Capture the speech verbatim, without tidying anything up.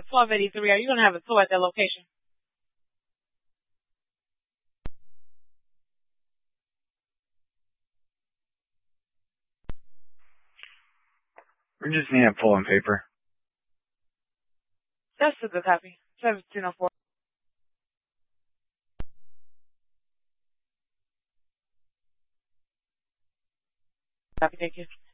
twelve eighty-three. Are you going to have a tour at that location? We just need it full on paper. That's a good copy. seventeen oh four. Copy, thank you.